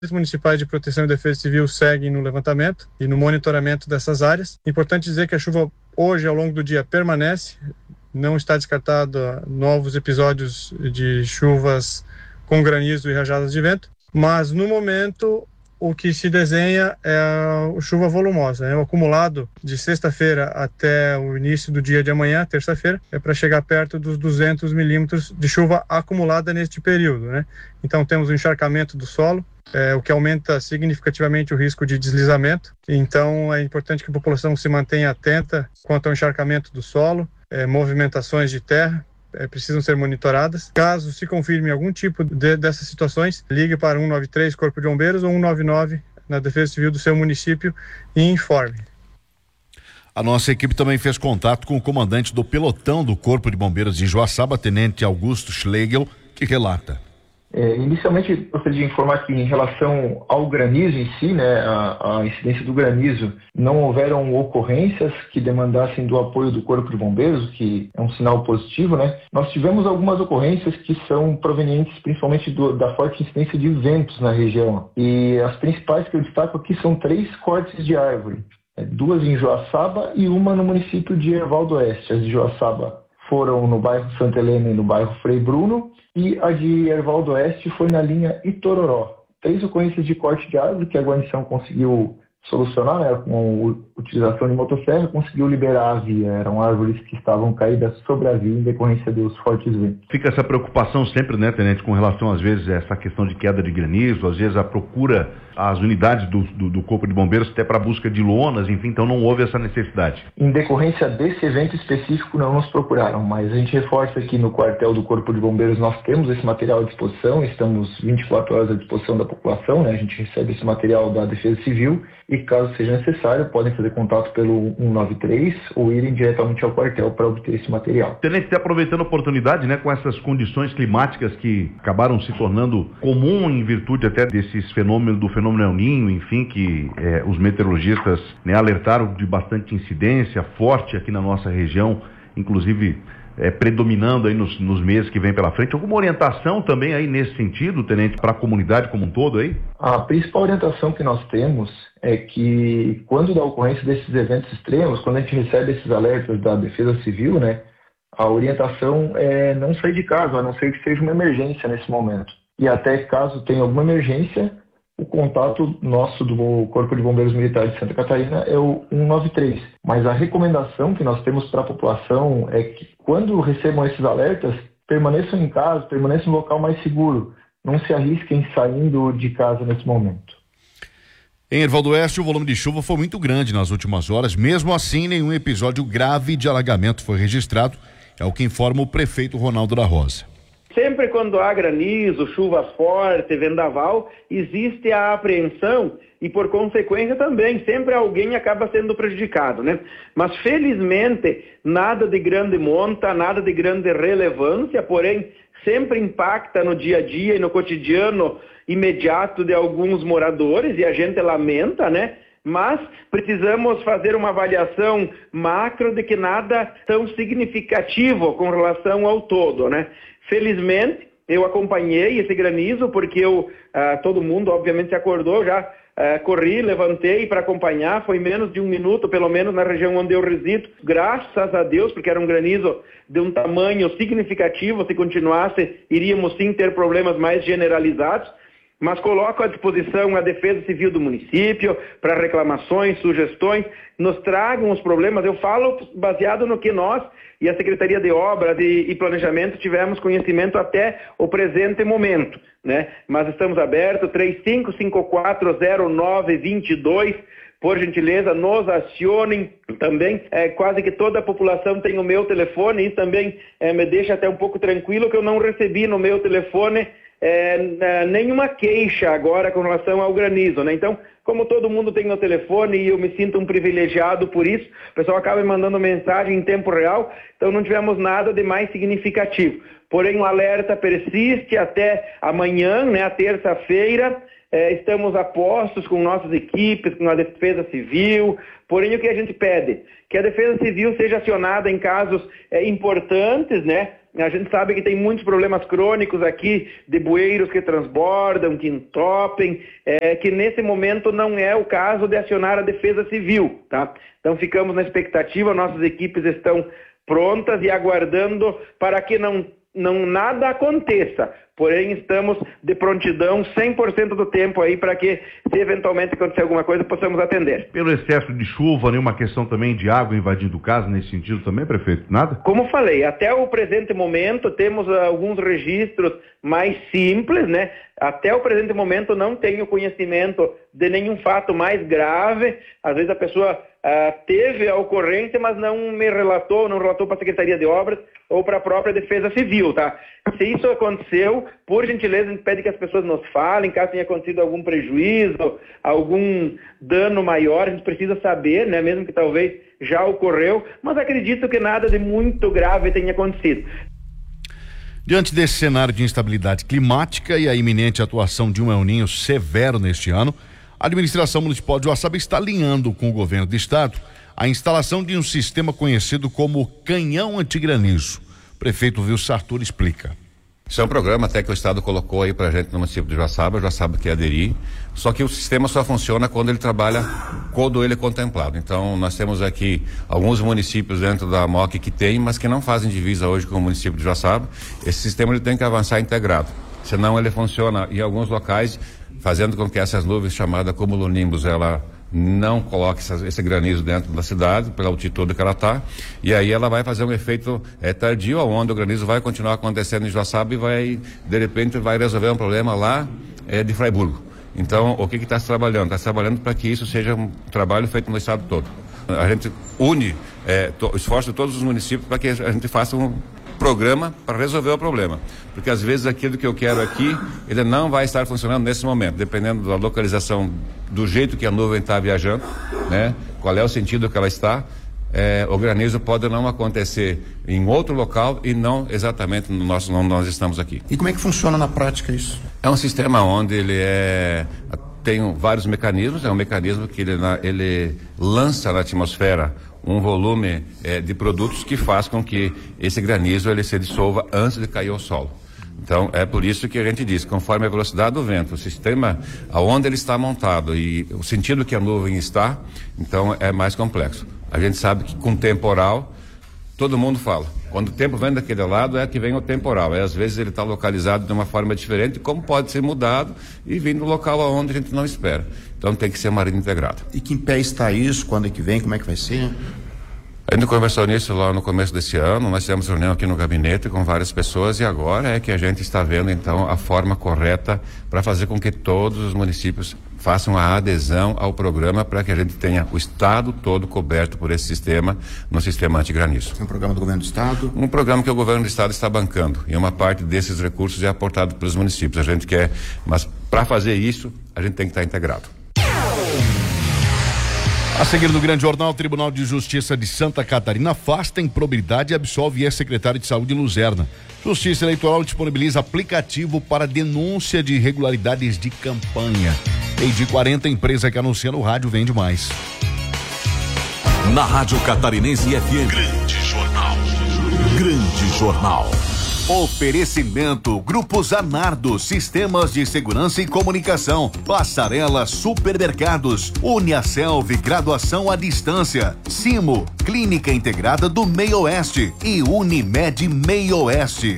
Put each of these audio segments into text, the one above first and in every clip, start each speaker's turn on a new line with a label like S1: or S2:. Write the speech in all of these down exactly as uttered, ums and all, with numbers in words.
S1: Os municipais de Proteção e Defesa Civil seguem no levantamento e no monitoramento dessas áreas. Importante dizer que a chuva hoje, ao longo do dia, permanece. Não está descartado novos episódios de chuvas com granizo e rajadas de vento, mas no momento o que se desenha é a chuva volumosa. Né? O acumulado de sexta-feira até o início do dia de amanhã, terça-feira, é para chegar perto dos duzentos milímetros de chuva acumulada neste período. Né? Então temos um encharcamento do solo, é, o que aumenta significativamente o risco de deslizamento. Então é importante que a população se mantenha atenta quanto ao encharcamento do solo, é, movimentações de terra, É, precisam ser monitoradas. Caso se confirme algum tipo de, dessas situações, ligue para um nove três Corpo de Bombeiros ou um nove nove na Defesa Civil do seu município e informe.
S2: A nossa equipe também fez contato com o comandante do pelotão do Corpo de Bombeiros de Joaçaba, Tenente Augusto Schlegel, que relata.
S3: É, inicialmente, gostaria de informar que em relação ao granizo em si, né, a, a incidência do granizo, não houveram ocorrências que demandassem do apoio do Corpo de Bombeiros, que é um sinal positivo, né? Nós tivemos algumas ocorrências que são provenientes principalmente do, da forte incidência de ventos na região. E as principais que eu destaco aqui são três cortes de árvore, é, duas em Joaçaba e uma no município de Herval do Oeste. As de Joaçaba foram no bairro Santa Helena e no bairro Frei Bruno, e a de Herval do Oeste foi na linha Itororó. Três ocorrências de corte de árvore que a guarnição conseguiu solucionar, né, com a utilização de motosserra, conseguiu liberar a via. Eram árvores que estavam caídas sobre a via em decorrência dos fortes ventos.
S2: Fica essa preocupação sempre, né, Tenente, com relação às vezes a essa questão de queda de granizo, às vezes a procura as unidades do, do, do Corpo de Bombeiros até para a busca de lonas, enfim, então não houve essa necessidade.
S3: Em decorrência desse evento específico não nos procuraram, mas a gente reforça que no quartel do Corpo de Bombeiros nós temos esse material à disposição, estamos vinte e quatro horas à disposição da população, né? A gente recebe esse material da Defesa Civil e caso seja necessário podem fazer contato pelo um nove três ou irem diretamente ao quartel para obter esse material.
S2: Tenente, está aproveitando a oportunidade, né, com essas condições climáticas que acabaram se tornando comum em virtude até desses fenômenos do fenômeno El Niño, enfim, que é, os meteorologistas, né, alertaram de bastante incidência forte aqui na nossa região, inclusive é, predominando aí nos, nos meses que vem pela frente. Alguma orientação também aí nesse sentido, Tenente, para a comunidade como um todo aí?
S3: A principal orientação que nós temos é que quando da ocorrência desses eventos extremos, quando a gente recebe esses alertas da Defesa Civil, né, a orientação é não sair de casa, a não ser que seja uma emergência nesse momento. E até caso tenha alguma emergência, o contato nosso do Corpo de Bombeiros Militar de Santa Catarina é o um nove três. Mas a recomendação que nós temos para a população é que quando recebam esses alertas, permaneçam em casa, permaneçam no local mais seguro. Não se arrisquem saindo de casa nesse momento.
S2: Em Herval do Oeste, o volume de chuva foi muito grande nas últimas horas. Mesmo assim, nenhum episódio grave de alagamento foi registrado. É o que informa o prefeito Ronaldo da Rosa.
S4: Sempre quando há granizo, chuvas fortes, vendaval, existe a apreensão e, por consequência, também sempre alguém acaba sendo prejudicado, né? Mas, felizmente, nada de grande monta, nada de grande relevância, porém, sempre impacta no dia a dia e no cotidiano imediato de alguns moradores e a gente lamenta, né? Mas precisamos fazer uma avaliação macro de que nada tão significativo com relação ao todo, né? Felizmente, eu acompanhei esse granizo porque eu, ah, todo mundo obviamente se acordou, já ah, corri, levantei para acompanhar, foi menos de um minuto, pelo menos na região onde eu resido, graças a Deus, porque era um granizo de um tamanho significativo, se continuasse, iríamos sim ter problemas mais generalizados. Mas coloco à disposição a Defesa Civil do município para reclamações, sugestões, nos tragam os problemas. Eu falo baseado no que nós e a Secretaria de Obras e, e Planejamento tivemos conhecimento até o presente momento, né? Mas estamos abertos, três cinco cinco quatro zero nove dois dois, por gentileza, nos acionem também. É, quase que toda a população tem o meu telefone e também é, me deixa até um pouco tranquilo que eu não recebi no meu telefone É, nenhuma queixa agora com relação ao granizo, né? Então, como todo mundo tem meu telefone e eu me sinto um privilegiado por isso, o pessoal acaba me mandando mensagem em tempo real, então não tivemos nada de mais significativo. Porém, o alerta persiste até amanhã, né, a terça-feira. É, estamos a postos com nossas equipes, com a Defesa Civil, porém o que a gente pede? Que a Defesa Civil seja acionada em casos é, importantes, né? A gente sabe que tem muitos problemas crônicos aqui, de bueiros que transbordam, que entopem, é, que nesse momento não é o caso de acionar a Defesa Civil, tá? Então ficamos na expectativa, nossas equipes estão prontas e aguardando para que não, não nada aconteça. Porém, estamos de prontidão cem por cento do tempo aí para que, se eventualmente acontecer alguma coisa, possamos atender.
S2: Pelo excesso de chuva, nenhuma questão também de água invadindo casa nesse sentido também, prefeito? Nada?
S4: Como falei, até o presente momento temos uh, alguns registros mais simples, né? Até o presente momento não tenho conhecimento de nenhum fato mais grave. Às vezes a pessoa uh, teve a ocorrência, mas não me relatou, não relatou para a Secretaria de Obras ou para a própria Defesa Civil, tá? Se isso aconteceu, por gentileza, a gente pede que as pessoas nos falem, caso tenha acontecido algum prejuízo, algum dano maior, a gente precisa saber, né? Mesmo que talvez já ocorreu, mas acredito que nada de muito grave tenha acontecido.
S2: Diante desse cenário de instabilidade climática e a iminente atuação de um El Niño severo neste ano, a administração municipal de Uaçaba está alinhando com o governo do estado a instalação de um sistema conhecido como canhão antigranizo. O prefeito Wilson Arthur explica.
S5: Isso é um programa até que o estado colocou aí pra gente no município de Uaçaba, o Uaçaba quer aderir, só que o sistema só funciona quando ele trabalha, quando ele é contemplado. Então nós temos aqui alguns municípios dentro da M O C que tem, mas que não fazem divisa hoje com o município de Uaçaba. Esse sistema ele tem que avançar integrado, senão ele funciona em alguns locais, fazendo com que essas nuvens chamadas cumulonimbus, ela não coloque essa, esse granizo dentro da cidade, pela altitude que ela está, e aí ela vai fazer um efeito é, tardio, onde o granizo vai continuar acontecendo em Uaçaba e vai, de repente, vai resolver um problema lá é, de Fraiburgo. Então, o que que está se trabalhando? Está se trabalhando para que isso seja um trabalho feito no estado todo. A gente une é, to, o esforço de todos os municípios para que a gente faça um programa para resolver o problema, porque às vezes aquilo que eu quero aqui, ele não vai estar funcionando nesse momento, dependendo da localização, do jeito que a nuvem está viajando, né? Qual é o sentido que ela está, é, o granizo pode não acontecer em outro local e não exatamente no nosso, onde nós estamos aqui.
S6: E como é que funciona na prática isso?
S5: É um sistema onde ele é, tem vários mecanismos, é um mecanismo que ele, ele lança na atmosfera um volume eh, de produtos que faz com que esse granizo ele se dissolva antes de cair ao solo. Então é por isso que a gente diz, conforme a velocidade do vento, o sistema aonde ele está montado e o sentido que a nuvem está, então é mais complexo. A gente sabe que com temporal, todo mundo fala, quando o tempo vem daquele lado é que vem o temporal, e às vezes ele está localizado de uma forma diferente, como pode ser mudado e vir do local aonde a gente não espera. Então tem que ser uma rede integrada.
S6: E que em pé está isso? Quando é que vem? Como é que vai ser?
S5: A gente conversou nisso lá no começo desse ano, nós tivemos reunião aqui no gabinete com várias pessoas e agora é que a gente está vendo então a forma correta para fazer com que todos os municípios façam a adesão ao programa para que a gente tenha o estado todo coberto por esse sistema, no sistema antigranizo.
S6: É um programa do governo do estado?
S5: Um programa que o governo do estado está bancando e uma parte desses recursos é aportado pelos municípios. A gente quer, mas para fazer isso, a gente tem que estar integrado.
S2: A seguir no Grande Jornal, o Tribunal de Justiça de Santa Catarina afasta improbidade e absolve ex-secretário de Saúde Luzerna. Justiça Eleitoral disponibiliza aplicativo para denúncia de irregularidades de campanha. Meio de quarenta, empresa que anuncia no rádio vende mais.
S7: Na Rádio Catarinense F M. Grande Jornal. Grande Jornal. Oferecimento Grupo Zanardo, Sistemas de Segurança e Comunicação, Passarela Supermercados, Uniaselv, Graduação à Distância, Simo, Clínica Integrada do Meio Oeste e Unimed Meio Oeste.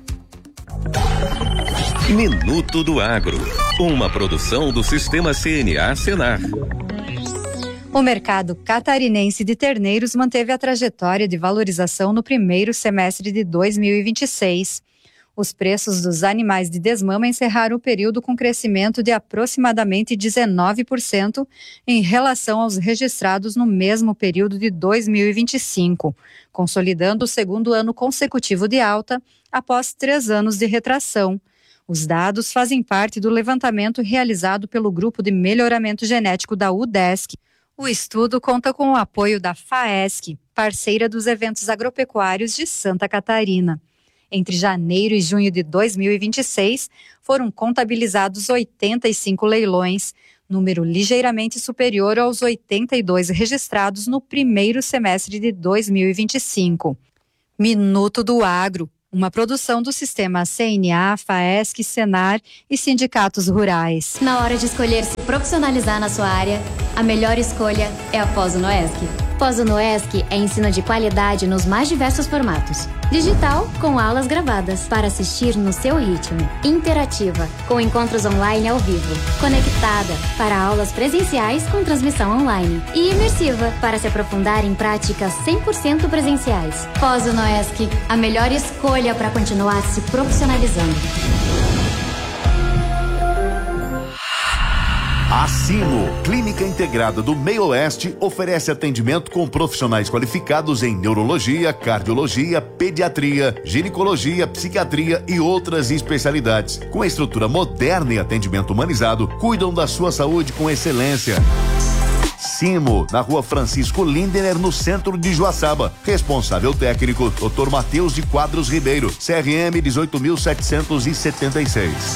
S8: Minuto do Agro, uma produção do Sistema C N A Senar.
S9: O mercado catarinense de terneiros manteve a trajetória de valorização no primeiro semestre de dois mil e vinte e seis. Os preços dos animais de desmama encerraram o período com crescimento de aproximadamente dezenove por cento em relação aos registrados no mesmo período de dois mil e vinte e cinco, consolidando o segundo ano consecutivo de alta após três anos de retração. Os dados fazem parte do levantamento realizado pelo Grupo de Melhoramento Genético da U D E S C. O estudo conta com o apoio da FAESC, parceira dos eventos agropecuários de Santa Catarina. Entre janeiro e junho de dois mil e vinte e seis, foram contabilizados oitenta e cinco leilões, número ligeiramente superior aos oitenta e dois registrados no primeiro semestre de dois mil e vinte e cinco. Minuto do Agro. uma produção do sistema C N A, FAESC, Senar e sindicatos rurais.
S10: Na hora de escolher se profissionalizar na sua área, a melhor escolha é a Pós-Unoesc. Pós-Unoesc é ensino de qualidade nos mais diversos formatos. Digital, com aulas gravadas, para assistir no seu ritmo. Interativa, com encontros online ao vivo. Conectada, para aulas presenciais com transmissão online. E imersiva, para se aprofundar em práticas cem por cento presenciais. Pós-Unoesc, a melhor escolha para continuar se profissionalizando.
S7: A Sino, Clínica Integrada do Meio Oeste, oferece atendimento com profissionais qualificados em neurologia, cardiologia, pediatria, ginecologia, psiquiatria e outras especialidades. Com estrutura moderna e atendimento humanizado, cuidam da sua saúde com excelência. Simo, na Rua Francisco Lindener, no centro de Joaçaba. Responsável técnico, doutor Matheus de Quadros Ribeiro, C R M dezoito mil setecentos e setenta e seis.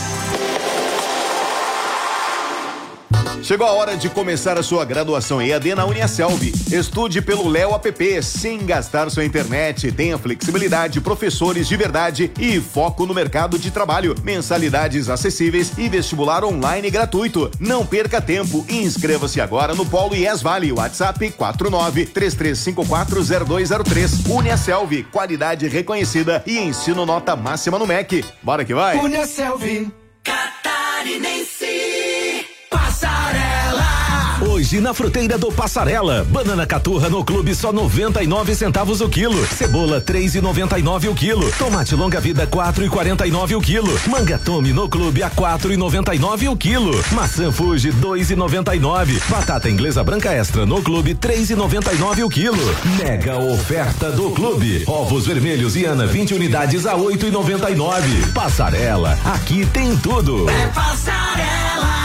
S7: Chegou a hora de começar a sua graduação E A D na Uniaselv. Estude pelo Léo App, sem gastar sua internet. Tenha flexibilidade, professores de verdade e foco no mercado de trabalho. Mensalidades acessíveis e vestibular online gratuito. Não perca tempo e inscreva-se agora no Polo I E S Vale. WhatsApp quatro nove três três cinco quatro zero dois zero três. Uniaselv, qualidade reconhecida e ensino nota máxima no M E C. Bora que vai!
S11: Uniaselv, Catarinense.
S12: Hoje na Fruteira do Passarela, banana caturra no clube só noventa e nove centavos o quilo, cebola três e noventa e nove o quilo, tomate longa vida quatro e quarenta e nove o quilo, manga tome no clube a quatro e noventa e nove o quilo, maçã Fuji dois e noventa e nove, batata inglesa branca extra no clube três e noventa e nove o quilo. Mega oferta do clube, ovos vermelhos e Ana vinte unidades a oito e noventa e nove. Passarela, aqui tem tudo.
S11: É Passarela.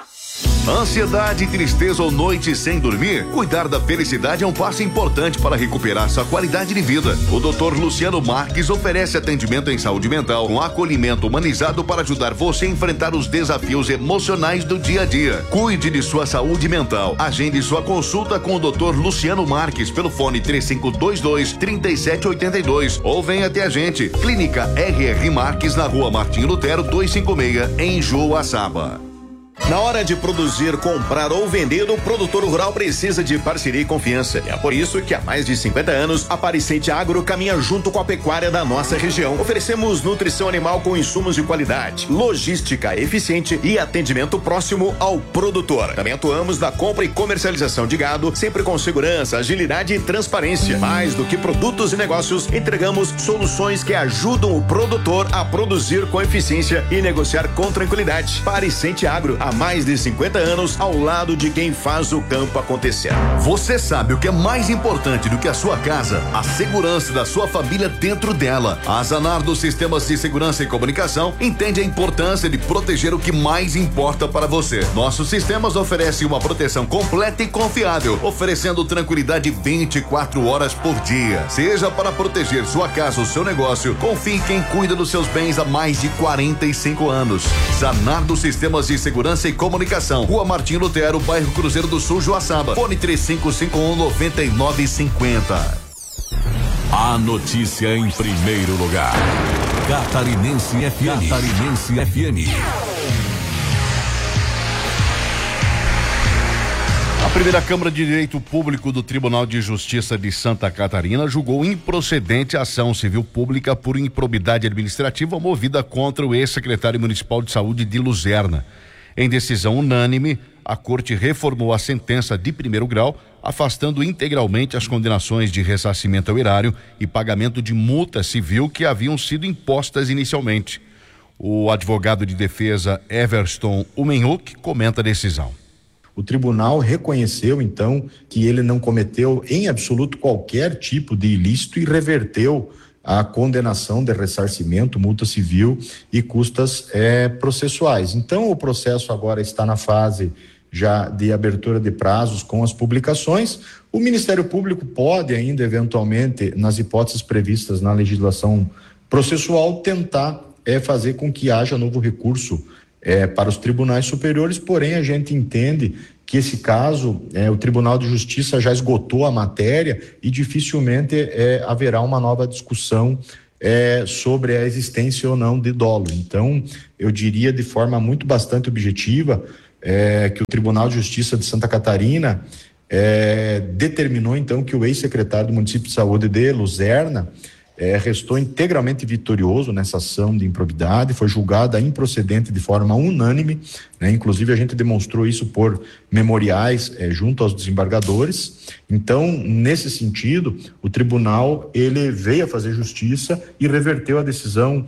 S7: Ansiedade, tristeza ou noite sem dormir? Cuidar da felicidade é um passo importante para recuperar sua qualidade de vida. O doutor Luciano Marques oferece atendimento em saúde mental com acolhimento humanizado para ajudar você a enfrentar os desafios emocionais do dia a dia. Cuide de sua saúde mental. Agende sua consulta com o doutor Luciano Marques pelo fone três cinco dois dois, três sete oito dois ou venha até a gente. Clínica R R Marques na Rua Martim Lutero duzentos e cinquenta e seis em Joaçaba.
S13: Na hora de produzir, comprar ou vender, o produtor rural precisa de parceria e confiança. É por isso que há mais de cinquenta anos, a Pariscente Agro caminha junto com a pecuária da nossa região. Oferecemos nutrição animal com insumos de qualidade, logística eficiente e atendimento próximo ao produtor. Também atuamos na compra e comercialização de gado, sempre com segurança, agilidade e transparência. Mais do que produtos e negócios, entregamos soluções que ajudam o produtor a produzir com eficiência e negociar com tranquilidade. Pariscente Agro, há mais de cinquenta anos ao lado de quem faz o campo acontecer.
S7: Você sabe o que é mais importante do que a sua casa? A segurança da sua família dentro dela. A Zanardo Sistemas de Segurança e Comunicação entende a importância de proteger o que mais importa para você. Nossos sistemas oferecem uma proteção completa e confiável, oferecendo tranquilidade vinte e quatro horas por dia. Seja para proteger sua casa ou seu negócio, confie em quem cuida dos seus bens há mais de quarenta e cinco anos. Zanardo Sistemas de Segurança e Comunicação, Rua Martim Lutero, bairro Cruzeiro do Sul, Joaçaba. Fone três cinco cinco um, nove nove cinco zero.
S12: A notícia em primeiro lugar. Catarinense F M. Catarinense F M.
S2: A primeira Câmara de Direito Público do Tribunal de Justiça de Santa Catarina julgou improcedente a ação civil pública por improbidade administrativa movida contra o ex-secretário municipal de saúde de Luzerna. Em decisão unânime, a Corte reformou a sentença de primeiro grau, afastando integralmente as condenações de ressarcimento ao erário e pagamento de multa civil que haviam sido impostas inicialmente. O advogado de defesa Everston Umenhoek comenta a decisão.
S14: O tribunal reconheceu, então, que ele não cometeu em absoluto qualquer tipo de ilícito e reverteu a condenação de ressarcimento, multa civil e custas é, processuais. Então, o processo agora está na fase já de abertura de prazos com as publicações. O Ministério Público pode ainda, eventualmente, nas hipóteses previstas na legislação processual, tentar é, fazer com que haja novo recurso É, para os tribunais superiores, porém a gente entende que esse caso, é, o Tribunal de Justiça já esgotou a matéria e dificilmente é, haverá uma nova discussão é, sobre a existência ou não de dolo. Então, eu diria de forma muito bastante objetiva é, que o Tribunal de Justiça de Santa Catarina é, determinou então que o ex-secretário do município de saúde de Luzerna É, restou integralmente vitorioso nessa ação de improbidade, foi julgada improcedente de forma unânime, né? Inclusive a gente demonstrou isso por memoriais é, junto aos desembargadores. Então, nesse sentido, o tribunal ele veio a fazer justiça e reverteu a decisão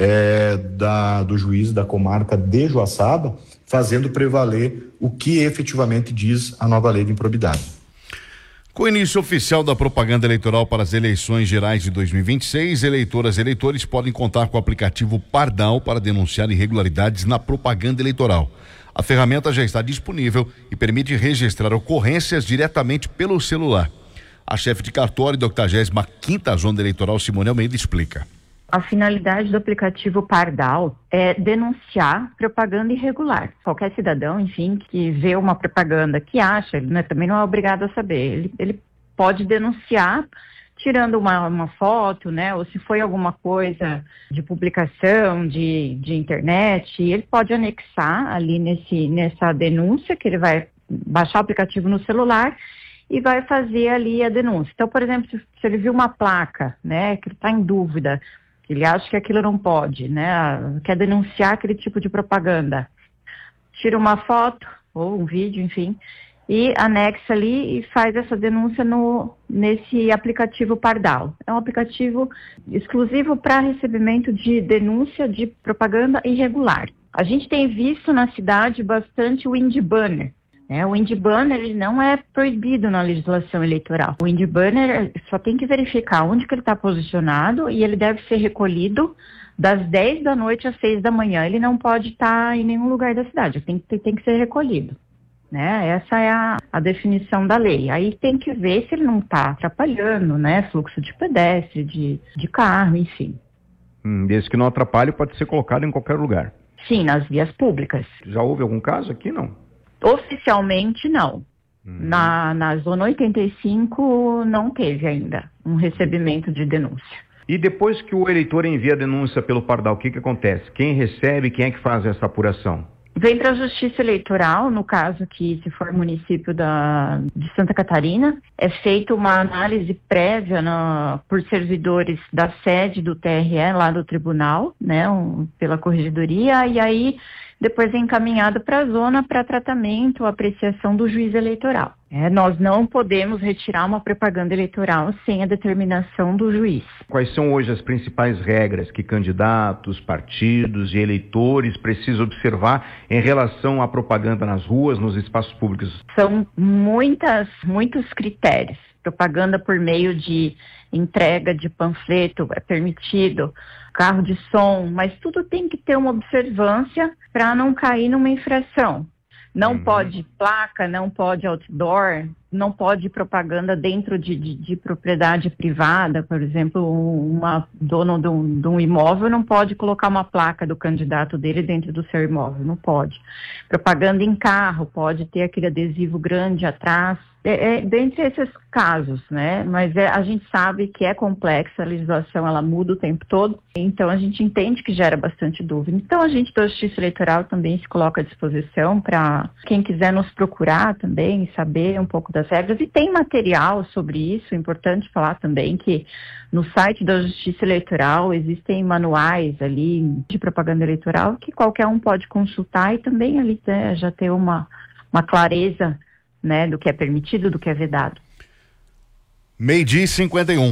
S14: é, da, do juiz da comarca de Joaçaba, fazendo prevaler o que efetivamente diz a nova lei de improbidade.
S2: Com o início oficial da propaganda eleitoral para as eleições gerais de dois mil e vinte e seis, eleitoras e eleitores podem contar com o aplicativo Pardal para denunciar irregularidades na propaganda eleitoral. A ferramenta já está disponível e permite registrar ocorrências diretamente pelo celular. A chefe de cartório da octagésima quinta Zona Eleitoral, Simone Almeida, explica.
S15: A finalidade do aplicativo Pardal é denunciar propaganda irregular. Qualquer cidadão, enfim, que vê uma propaganda que acha, ele né, também não é obrigado a saber, ele, ele pode denunciar tirando uma, uma foto, né, ou se foi alguma coisa de publicação, de, de internet, ele pode anexar ali nesse, nessa denúncia, que ele vai baixar o aplicativo no celular e vai fazer ali a denúncia. Então, por exemplo, se, se ele viu uma placa, né, que ele está em dúvida, ele acha que aquilo não pode, né? Quer denunciar aquele tipo de propaganda. Tira uma foto ou um vídeo, enfim, e anexa ali e faz essa denúncia no, nesse aplicativo Pardal. É um aplicativo exclusivo para recebimento de denúncia de propaganda irregular. A gente tem visto na cidade bastante o Indie Banner. É, o Indie Banner ele não é proibido na legislação eleitoral. O Indie Banner só tem que verificar onde que ele está posicionado e ele deve ser recolhido das dez da noite às seis da manhã. Ele não pode estar tá em nenhum lugar da cidade, tem, tem, tem que ser recolhido. Né? Essa é a, a definição da lei. Aí tem que ver se ele não está atrapalhando, né? Fluxo de pedestre, de, de carro, enfim.
S2: Hum, desde que não atrapalhe, pode ser colocado em qualquer lugar.
S15: Sim, nas vias públicas.
S2: Já houve algum caso aqui, não?
S15: Oficialmente, não. Hum. Na, na Zona oitenta e cinco, não teve ainda um recebimento de denúncia.
S2: E depois que o eleitor envia a denúncia pelo Pardal, o que que acontece? Quem recebe, quem é que faz essa apuração?
S15: Vem para a Justiça Eleitoral, no caso que se for município da, de Santa Catarina, é feita uma análise prévia na, por servidores da sede do T R E, lá do tribunal, né, um, pela corregedoria, e aí depois é encaminhado para a zona para tratamento, apreciação do juiz eleitoral. É, nós não podemos retirar uma propaganda eleitoral sem a determinação do juiz.
S2: Quais são hoje as principais regras que candidatos, partidos e eleitores precisam observar em relação à propaganda nas ruas, nos espaços públicos?
S15: São muitas, muitos critérios. Propaganda por meio de entrega de panfleto é permitido, carro de som, mas tudo tem que ter uma observância para não cair numa infração. Não uhum. pode placa, não pode outdoor, não pode propaganda dentro de, de, de propriedade privada, por exemplo, uma dono de um, de um imóvel não pode colocar uma placa do candidato dele dentro do seu imóvel, não pode. Propaganda em carro, pode ter aquele adesivo grande atrás, é, é, dentre esses casos, né, mas é, a gente sabe que é complexa, a legislação ela muda o tempo todo, então a gente entende que gera bastante dúvida. Então a gente da Justiça Eleitoral também se coloca à disposição para quem quiser nos procurar também, saber um pouco das regras, e tem material sobre isso. É importante falar também que no site da Justiça Eleitoral existem manuais ali de propaganda eleitoral que qualquer um pode consultar e também ali né, já ter uma, uma clareza, né, do que é permitido, do que é vedado.
S2: Meio-dia e cinquenta e um.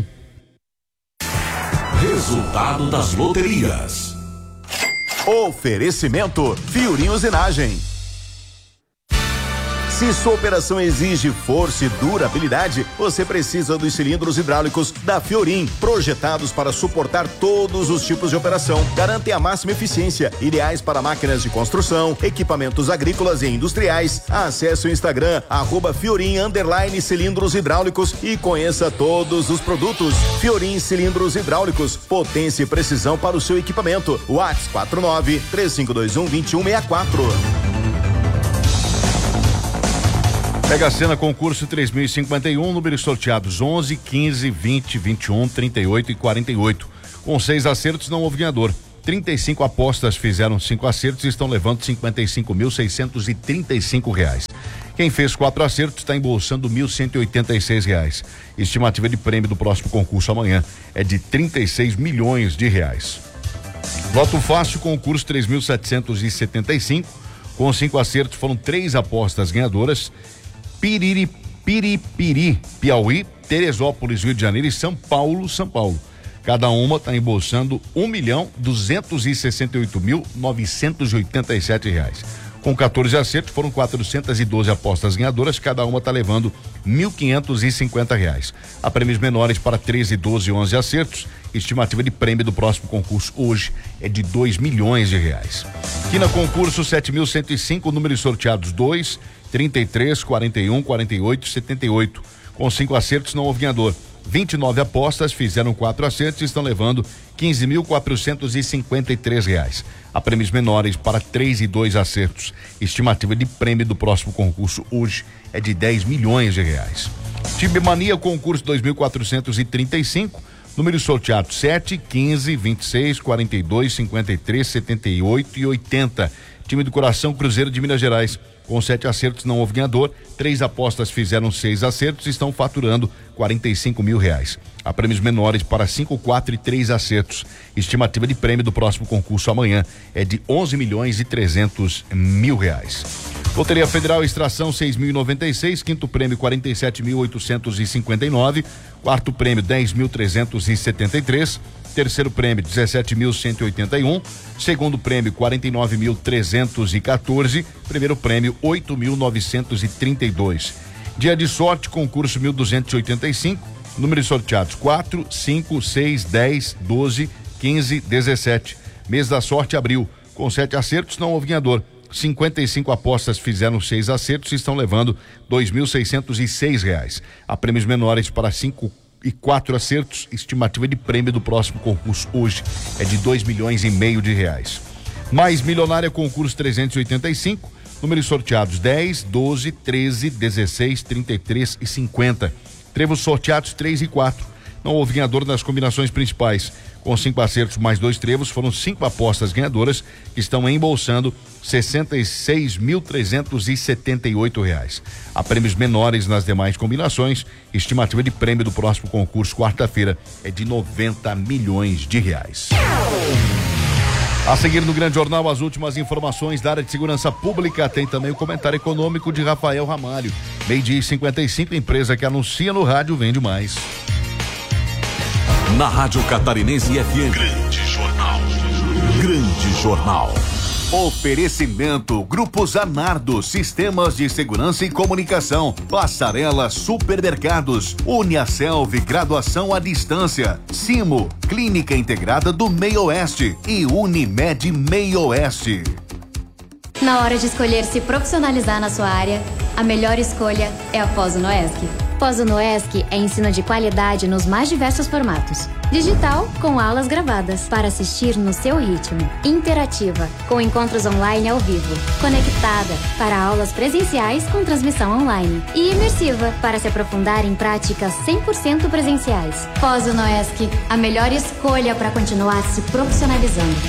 S7: Resultado das loterias.
S13: Oferecimento Fiorim Usinagem. Se sua operação exige força e durabilidade, você precisa dos cilindros hidráulicos da Fiorim, projetados para suportar todos os tipos de operação. Garantem a máxima eficiência, ideais para máquinas de construção, equipamentos agrícolas e industriais. Acesse o Instagram, arroba Fiorim underline cilindros hidráulicos e conheça todos os produtos. Fiorim Cilindros Hidráulicos, potência e precisão para o seu equipamento. WhatsApp quatro nove três cinco dois um dois um seis quatro.
S2: Mega Sena concurso três mil e cinquenta e um, números sorteados onze, quinze, vinte, vinte e um, trinta e oito e quarenta e oito. Com seis acertos não houve ganhador. trinta e cinco apostas fizeram cinco acertos e estão levando cinquenta e cinco mil seiscentos e trinta e cinco reais. Quem fez quatro acertos está embolsando mil cento e oitenta e seis reais. Estimativa de prêmio do próximo concurso amanhã é de trinta e seis milhões de reais. Voto fácil, concurso três mil setecentos e setenta e cinco. Com cinco acertos foram três apostas ganhadoras. Piriri, Piripiri, Piauí, Teresópolis, Rio de Janeiro e São Paulo, São Paulo. Cada uma está embolsando um milhão duzentos e sessenta e oito mil novecentos e oitenta e sete reais. Com quatorze acertos, foram quatrocentas e doze apostas ganhadoras, cada uma está levando mil quinhentos e cinquenta reais. Há prêmios menores para treze, doze e onze acertos. Estimativa de prêmio do próximo concurso hoje é de dois milhões de reais. Aqui no concurso sete mil cento e cinco, números sorteados dois, trinta e três, quarenta e um, quarenta e oito, setenta e oito. Com cinco acertos não houve ganhador. vinte e nove apostas fizeram quatro acertos e estão levando quinze mil quatrocentos e cinquenta e três reais. Há prêmios menores para três e dois acertos. Estimativa de prêmio do próximo concurso hoje é de dez milhões de reais. Time Mania, concurso dois mil quatrocentos e trinta e cinco, números sorteados sete, quinze, vinte e seis, quarenta e dois, cinquenta e três, setenta e oito e oitenta. Time do Coração Cruzeiro de Minas Gerais. Com sete acertos não houve ganhador, três apostas fizeram seis acertos e estão faturando quarenta e cinco mil reais. Há prêmios menores para cinco, quatro e três acertos. Estimativa de prêmio do próximo concurso amanhã é de onze milhões e trezentos mil reais. Loteria Federal Extração seis mil e noventa e seis, quinto prêmio quarenta e sete mil oitocentos e cinquenta e nove, quarto prêmio dez mil trezentos e setenta e três, terceiro prêmio dezessete mil cento e oitenta e um, segundo prêmio quarenta e nove mil trezentos e quatorze, primeiro prêmio oito mil novecentos e trinta e dois. Dia de sorte, concurso mil duzentos e oitenta e cinco, números sorteados quatro, cinco, seis, dez, doze, quinze, dezessete. Mês da sorte, abril. Com sete acertos não houve ganhador. cinquenta e cinco apostas fizeram seis acertos e estão levando dois mil seiscentos e seis reais. Há prêmios menores para cinco e quatro acertos. Estimativa de prêmio do próximo concurso hoje é de dois milhões e meio de reais. Mais Milionária, concurso trezentos e oitenta e cinco, números sorteados dez, doze, treze, dezesseis, trinta e três e cinquenta. Trevos sorteados três e quatro. Não houve ganhador nas combinações principais. Com cinco acertos mais dois trevos, foram cinco apostas ganhadoras que estão embolsando sessenta e seis mil trezentos e setenta e oito reais. Há prêmios menores nas demais combinações. Estimativa de prêmio do próximo concurso, quarta-feira, é de noventa milhões de reais. A seguir no Grande Jornal, as últimas informações da área de segurança pública. Tem também o comentário econômico de Rafael Ramalho. Meio-dia e cinquenta e cinco, empresa que anuncia no rádio vende mais.
S7: Na Rádio Catarinense F M. Grande Jornal. Grande Jornal. Oferecimento Grupo Zanardo, Sistemas de Segurança e Comunicação, Passarela Supermercados, Uniaselv, Graduação à Distância, Simo, Clínica Integrada do Meio Oeste e Unimed Meio Oeste.
S10: Na hora de escolher se profissionalizar na sua área, a melhor escolha é a Pós-Unoesc. Pós-Unoesc é ensino de qualidade nos mais diversos formatos. Digital, com aulas gravadas, para assistir no seu ritmo. Interativa, com encontros online ao vivo. Conectada, para aulas presenciais com transmissão online. E imersiva, para se aprofundar em práticas cem por cento presenciais. Pós-Unoesc, a melhor escolha para continuar se profissionalizando.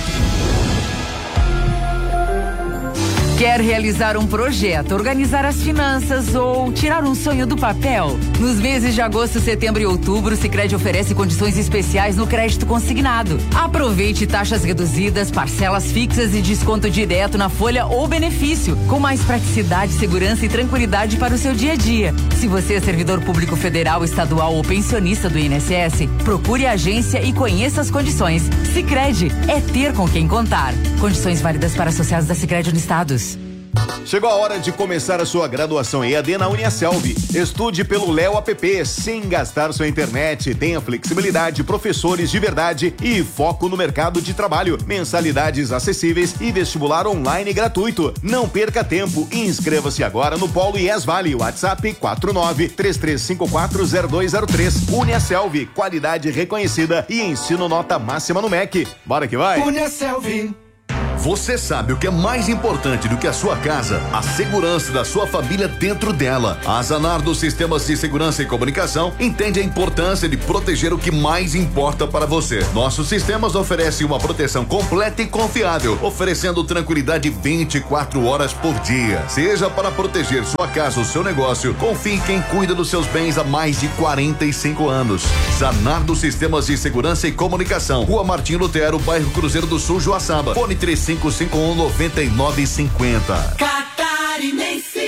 S16: Quer realizar um projeto, organizar as finanças ou tirar um sonho do papel? Nos meses de agosto, setembro e outubro, o Sicredi oferece condições especiais no crédito consignado. Aproveite taxas reduzidas, parcelas fixas e desconto direto na folha ou benefício, com mais praticidade, segurança e tranquilidade para o seu dia a dia. Se você é servidor público federal, estadual ou pensionista do I N S S, procure a agência e conheça as condições. Sicredi é ter com quem contar. Condições válidas para associados da Sicredi Unistados.
S13: Chegou a hora de começar a sua graduação E A D na Uniaselv. Estude pelo Léo App sem gastar sua internet. Tenha flexibilidade, professores de verdade e foco no mercado de trabalho. Mensalidades acessíveis e vestibular online gratuito. Não perca tempo. Inscreva-se agora no Polo I E S Vale. WhatsApp quatro nove três três cinco quatro zero dois zero três. Uniaselv, qualidade reconhecida e ensino nota máxima no M E C. Bora que vai!
S11: Uniaselv.
S7: Você sabe o que é mais importante do que a sua casa? A segurança da sua família dentro dela. A Zanardo Sistemas de Segurança e Comunicação entende a importância de proteger o que mais importa para você. Nossos sistemas oferecem uma proteção completa e confiável, oferecendo tranquilidade vinte e quatro horas por dia. Seja para proteger sua casa ou seu negócio, confie em quem cuida dos seus bens há mais de quarenta e cinco anos. Zanardo Sistemas de Segurança e Comunicação, Rua Martim Lutero, bairro Cruzeiro do Sul, Joaçaba. Fone três cinco cinco um nove nove cinco zero.
S11: Catarinense.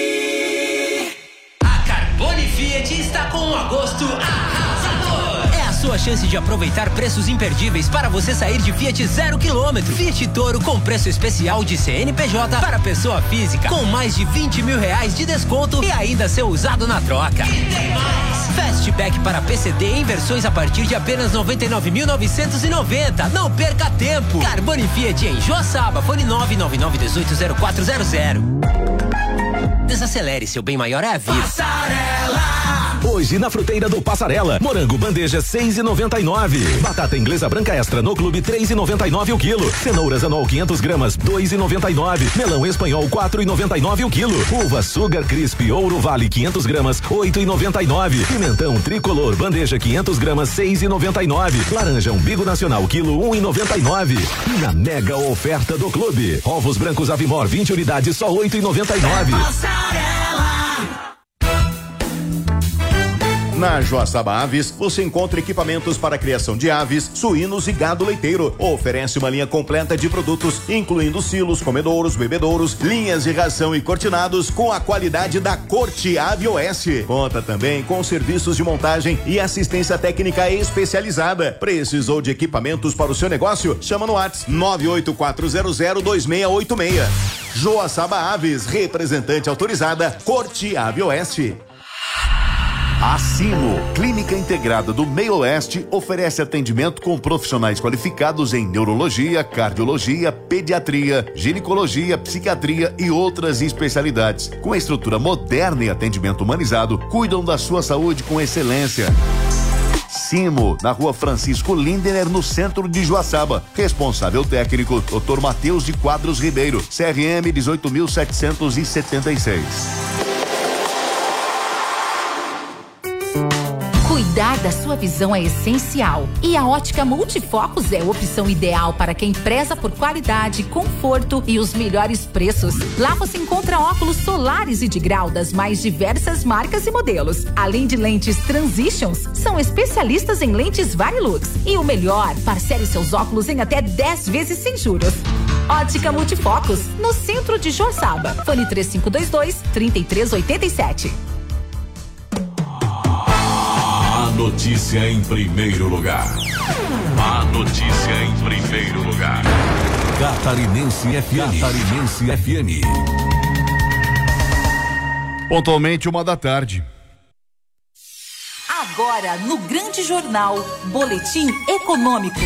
S11: A Carbone Fiat está com um agosto arrasador. É a sua chance de aproveitar preços imperdíveis para você sair de Fiat zero quilômetro. Fiat Toro com preço especial de C N P J para pessoa física, com mais de vinte mil reais de desconto e ainda ser usado na troca. E tem mais! Fastback para P C D em versões a partir de apenas noventa e nove mil novecentos e noventa. Não perca tempo. Carbone Fiat em Joaçaba. Fone nove nove nove um oito zero quatro zero zero. Desacelere, seu bem maior é a vida.
S12: Passarela! Hoje na Fruteira do Passarela, morango bandeja seis e noventa e nove, batata inglesa branca extra no clube três e noventa e nove o quilo, cenouras anual quinhentas gramas dois e noventa e nove, melão espanhol quatro e noventa e nove o quilo, uva Sugar Crisp Ouro Vale quinhentas gramas oito e noventa e nove, pimentão tricolor bandeja quinhentas gramas seis e noventa e nove, laranja umbigo nacional quilo um e noventa e nove. E na mega oferta do clube, ovos brancos Avimor vinte unidades só oito e noventa e nove.
S13: Na Joaçaba Aves, você encontra equipamentos para a criação de aves, suínos e gado leiteiro. Oferece uma linha completa de produtos, incluindo silos, comedouros, bebedouros, linhas de ração e cortinados com a qualidade da Corte Ave Oeste. Conta também com serviços de montagem e assistência técnica especializada. Precisou de equipamentos para o seu negócio? Chama no WhatsApp nove oito quatro zero zero dois seis oito seis. Joaçaba Aves, representante autorizada, Corte Ave Oeste.
S7: A Simo, Clínica Integrada do Meio Oeste, oferece atendimento com profissionais qualificados em neurologia, cardiologia, pediatria, ginecologia, psiquiatria e outras especialidades. Com estrutura moderna e atendimento humanizado, cuidam da sua saúde com excelência. Simo, na Rua Francisco Lindener, no centro de Joaçaba. Responsável técnico, doutor Matheus de Quadros Ribeiro, C R M dezoito mil setecentos e setenta e seis.
S17: Cuidar da sua visão é essencial e a Ótica Multifocos é a opção ideal para quem preza por qualidade, conforto e os melhores preços. Lá você encontra óculos solares e de grau das mais diversas marcas e modelos. Além de lentes Transitions, são especialistas em lentes Varilux. E o melhor, parcele seus óculos em até dez vezes sem juros. Ótica Multifocos, no centro de Joaçaba. Fone três cinco dois dois, três três oito sete.
S12: A notícia em primeiro lugar. A notícia em primeiro lugar. Catarinense F M. Catarinense F M.
S2: Pontualmente uma da tarde.
S17: Agora no Grande Jornal, Boletim Econômico.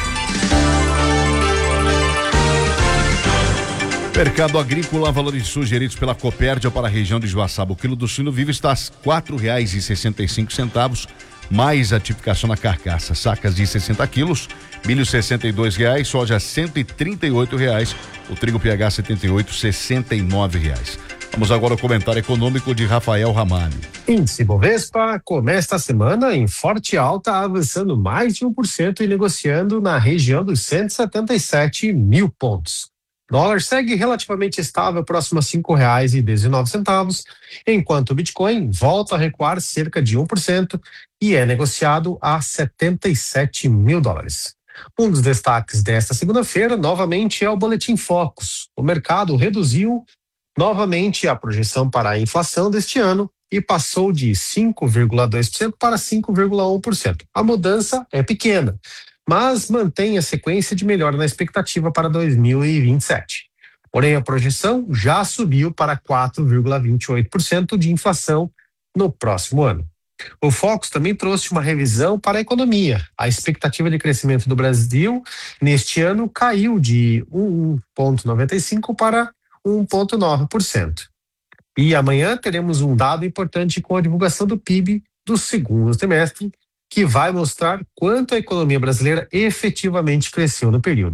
S2: Mercado agrícola, valores sugeridos pela Copérdia para a região de Joaçaba. O quilo do suíno vivo está a quatro reais e sessenta e cinco centavos, mais a tipificação na carcaça. Sacas de sessenta quilos, milho sessenta e dois reais, soja cento e trinta e oito reais, o trigo P H setenta e oito, sessenta e nove reais. Vamos agora ao comentário econômico de Rafael Ramalho.
S18: Índice Bovespa começa a semana em forte alta, avançando mais de um por cento e negociando na região dos cento e setenta e sete mil pontos. Dólar segue relativamente estável, próximo a cinco reais e dezenove centavos, enquanto o Bitcoin volta a recuar cerca de um por cento e é negociado a setenta e sete mil dólares. Um dos destaques desta segunda-feira, novamente, é o Boletim Focus. O mercado reduziu novamente a projeção para a inflação deste ano e passou de cinco vírgula dois por cento para cinco vírgula um por cento. A mudança é pequena, mas mantém a sequência de melhora na expectativa para dois mil e vinte e sete. Porém, a projeção já subiu para quatro vírgula vinte e oito por cento de inflação no próximo ano. O Focus também trouxe uma revisão para a economia. A expectativa de crescimento do Brasil neste ano caiu de um vírgula noventa e cinco por cento para um vírgula nove por cento. E amanhã teremos um dado importante com a divulgação do P I B do segundo trimestre, que vai mostrar quanto a economia brasileira efetivamente cresceu no período.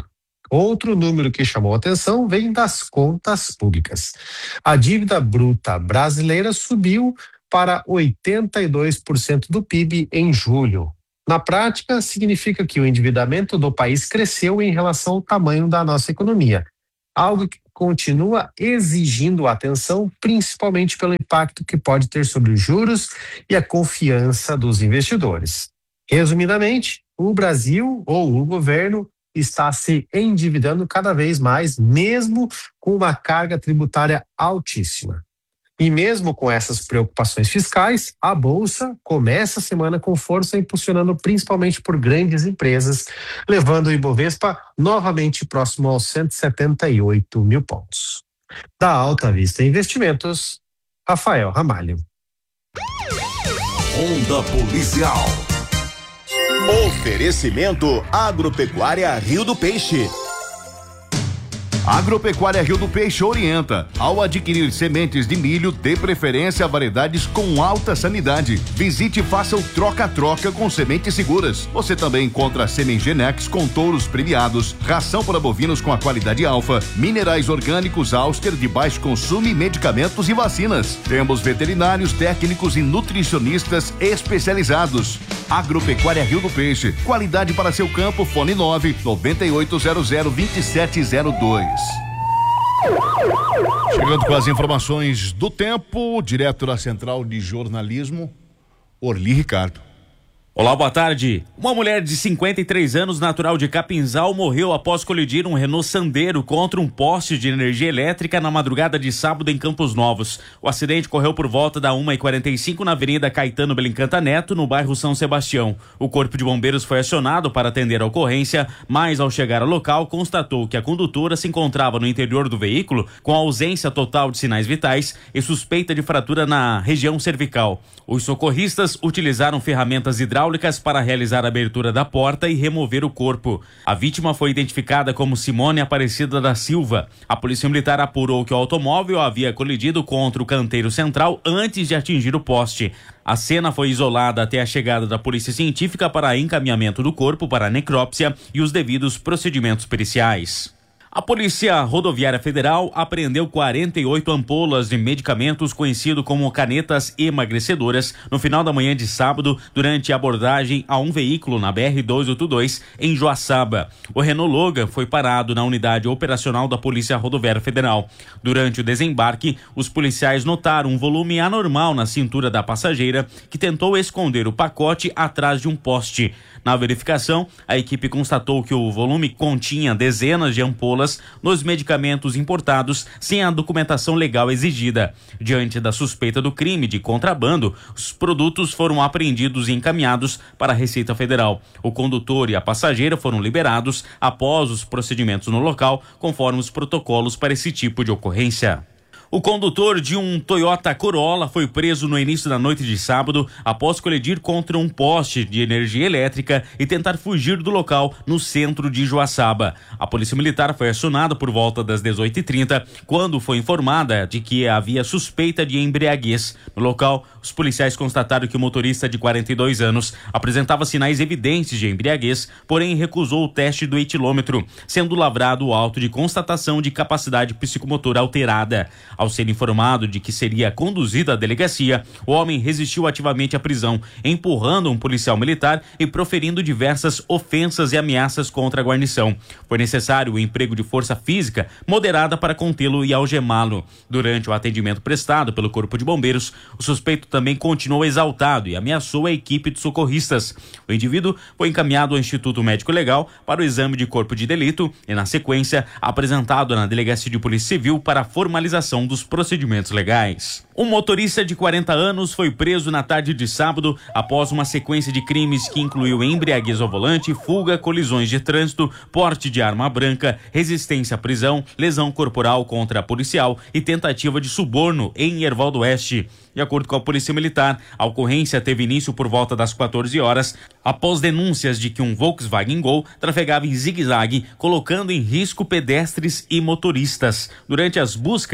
S18: Outro número que chamou atenção vem das contas públicas. A dívida bruta brasileira subiu para oitenta e dois por cento do P I B em julho. Na prática, significa que o endividamento do país cresceu em relação ao tamanho da nossa economia, algo que continua exigindo atenção, principalmente pelo impacto que pode ter sobre os juros e a confiança dos investidores. Resumidamente, o Brasil ou o governo está se endividando cada vez mais, mesmo com uma carga tributária altíssima. E mesmo com essas preocupações fiscais, a Bolsa começa a semana com força, impulsionando principalmente por grandes empresas, levando o Ibovespa novamente próximo aos cento e setenta e oito mil pontos. Da Alta Vista Investimentos, Rafael Ramalho.
S7: Onda Policial.
S13: Oferecimento Agropecuária Rio do Peixe.
S2: Agropecuária Rio do Peixe orienta. Ao adquirir sementes de milho, dê preferência a variedades com alta sanidade. Visite e faça o troca-troca com sementes seguras. Você também encontra Semengenex com touros premiados, ração para bovinos com a qualidade alfa, minerais orgânicos Auster de baixo consumo e medicamentos e vacinas. Temos veterinários, técnicos e nutricionistas especializados. Agropecuária Rio do Peixe. Qualidade para seu campo. Fone nove nove oito zero zero dois sete zero dois. Chegando com as informações do tempo, direto da Central de Jornalismo, Orli Ricardo.
S19: Olá, boa tarde. Uma mulher de cinquenta e três anos, natural de Capinzal, morreu após colidir um Renault Sandero contra um poste de energia elétrica na madrugada de sábado em Campos Novos. O acidente ocorreu por volta da uma e quarenta e cinco na Avenida Caetano Belincanta Neto, no bairro São Sebastião. O Corpo de Bombeiros foi acionado para atender a ocorrência, mas ao chegar ao local constatou que a condutora se encontrava no interior do veículo com ausência total de sinais vitais e suspeita de fratura na região cervical. Os socorristas utilizaram ferramentas hidráulicas para realizar a abertura da porta e remover o corpo. A vítima foi identificada como Simone Aparecida da Silva. A Polícia Militar apurou que o automóvel havia colidido contra o canteiro central antes de atingir o poste. A cena foi isolada até a chegada da Polícia Científica para encaminhamento do corpo para a necrópsia e os devidos procedimentos periciais. A Polícia Rodoviária Federal apreendeu quarenta e oito ampolas de medicamentos conhecido como canetas emagrecedoras no final da manhã de sábado durante a abordagem a um veículo na B R duzentos e oitenta e dois em Joaçaba. O Renault Logan foi parado na unidade operacional da Polícia Rodoviária Federal. Durante o desembarque, os policiais notaram um volume anormal na cintura da passageira que tentou esconder o pacote atrás de um poste. Na verificação, a equipe constatou que o volume continha dezenas de ampolas nos medicamentos importados sem a documentação legal exigida. Diante da suspeita do crime de contrabando, os produtos foram apreendidos e encaminhados para a Receita Federal. O condutor e a passageira foram liberados após os procedimentos no local, conforme os protocolos para esse tipo de ocorrência. O condutor de um Toyota Corolla foi preso no início da noite de sábado após colidir contra um poste de energia elétrica e tentar fugir do local no centro de Joaçaba. A Polícia Militar foi acionada por volta das dezoito e trinta, quando foi informada de que havia suspeita de embriaguez. No local, os policiais constataram que o motorista de quarenta e dois anos apresentava sinais evidentes de embriaguez, porém recusou o teste do etilômetro, sendo lavrado o auto de constatação de capacidade psicomotora alterada. Ao ser informado de que seria conduzido à delegacia, o homem resistiu ativamente à prisão, empurrando um policial militar e proferindo diversas ofensas e ameaças contra a guarnição. Foi necessário o emprego de força física moderada para contê-lo e algemá-lo. Durante o atendimento prestado pelo Corpo de Bombeiros, o suspeito também continuou exaltado e ameaçou a equipe de socorristas. O indivíduo foi encaminhado ao Instituto Médico Legal para o exame de corpo de delito e, na sequência, apresentado na Delegacia de Polícia Civil para a formalização dos procedimentos legais. Um motorista de quarenta anos foi preso na tarde de sábado após uma sequência de crimes que incluiu embriaguez ao volante, fuga, colisões de trânsito, porte de arma branca, resistência à prisão, lesão corporal contra policial e tentativa de suborno em Herval do Oeste. De acordo com a Polícia Militar, a ocorrência teve início por volta das quatorze horas, após denúncias de que um Volkswagen Gol trafegava em zigue-zague, colocando em risco pedestres e motoristas. Durante as buscas, a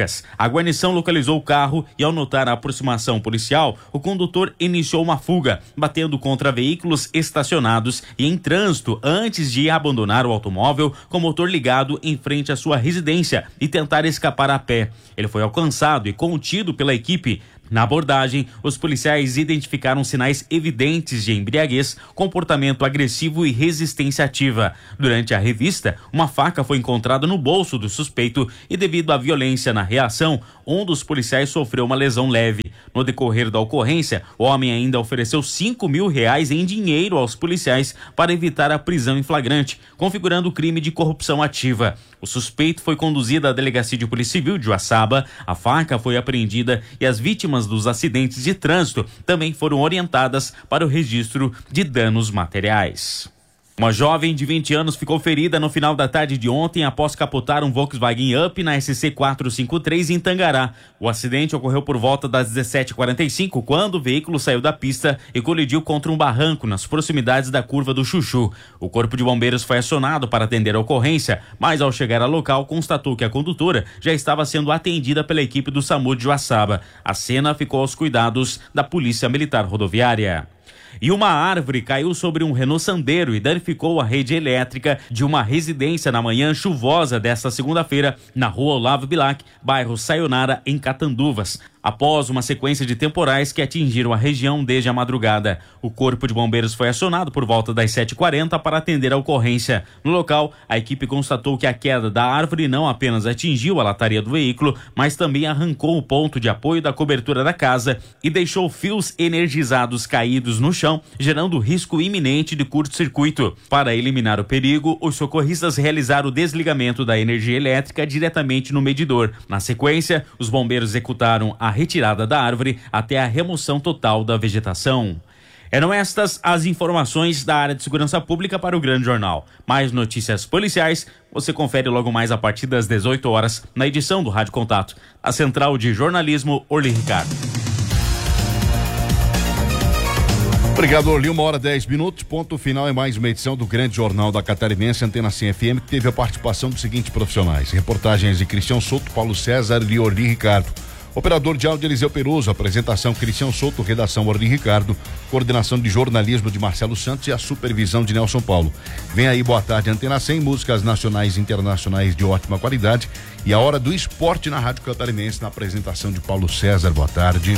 S19: A guarnição localizou o carro e, ao notar a aproximação policial, o condutor iniciou uma fuga, batendo contra veículos estacionados e em trânsito antes de abandonar o automóvel com motor ligado em frente à sua residência e tentar escapar a pé. Ele foi alcançado e contido pela equipe. Na abordagem, os policiais identificaram sinais evidentes de embriaguez, comportamento agressivo e resistência ativa. Durante a revista, uma faca foi encontrada no bolso do suspeito e, devido à violência na reação, um dos policiais sofreu uma lesão leve. No decorrer da ocorrência, o homem ainda ofereceu cinco mil reais em dinheiro aos policiais para evitar a prisão em flagrante, configurando o crime de corrupção ativa. O suspeito foi conduzido à Delegacia de Polícia Civil de Uaçaba, a faca foi apreendida e as vítimas dos acidentes de trânsito também foram orientadas para o registro de danos materiais. Uma jovem de vinte anos ficou ferida no final da tarde de ontem após capotar um Volkswagen Up na S C quatrocentos e cinquenta e três em Tangará. O acidente ocorreu por volta das dezessete e quarenta e cinco, quando o veículo saiu da pista e colidiu contra um barranco nas proximidades da curva do Chuchu. O corpo de bombeiros foi acionado para atender a ocorrência, mas ao chegar ao local constatou que a condutora já estava sendo atendida pela equipe do SAMU de Uaçaba. A cena ficou aos cuidados da Polícia Militar Rodoviária. E uma árvore caiu sobre um Renault Sandero e danificou a rede elétrica de uma residência na manhã chuvosa desta segunda-feira, na rua Olavo Bilac, bairro Sayonara, em Catanduvas, após uma sequência de temporais que atingiram a região desde a madrugada. O corpo de bombeiros foi acionado por volta das sete e quarenta para atender a ocorrência. No local, a equipe constatou que a queda da árvore não apenas atingiu a lataria do veículo, mas também arrancou o ponto de apoio da cobertura da casa e deixou fios energizados caídos no chão, gerando risco iminente de curto-circuito. Para eliminar o perigo, os socorristas realizaram o desligamento da energia elétrica diretamente no medidor. Na sequência, os bombeiros executaram a retirada da árvore até a remoção total da vegetação. Eram estas as informações da área de segurança pública para o Grande Jornal. Mais notícias policiais você confere logo mais a partir das dezoito horas na edição do Rádio Contato. A Central de Jornalismo, Orly Ricardo.
S2: Obrigado, Orly. Uma hora dez minutos, ponto final em mais uma edição do Grande Jornal da Catarinense, Antena cem F M, que teve a participação dos seguintes profissionais. Reportagens de Cristian Souto, Paulo César e Orly Ricardo. Operador de áudio Eliseu Peruso, apresentação Cristian Souto, redação Orly Ricardo, coordenação de jornalismo de Marcelo Santos e a supervisão de Nelson Paulo. Vem aí, boa tarde, Antena cem, músicas nacionais e internacionais de ótima qualidade e a hora do esporte na Rádio Catarinense, na apresentação de Paulo César. Boa tarde.